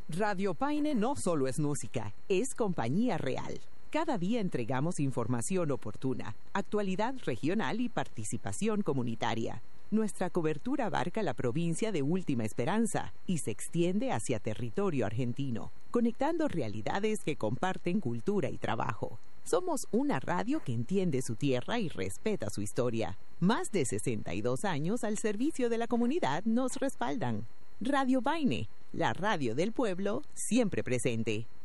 Radio Paine no solo es música, es compañía real. Cada día entregamos información oportuna, actualidad regional y participación comunitaria. Nuestra cobertura abarca la provincia de Última Esperanza y se extiende hacia territorio argentino, conectando realidades que comparten cultura y trabajo. Somos una radio que entiende su tierra y respeta su historia. Más de 62 años al servicio de la comunidad nos respaldan. Radio Paine, la radio del pueblo, siempre presente.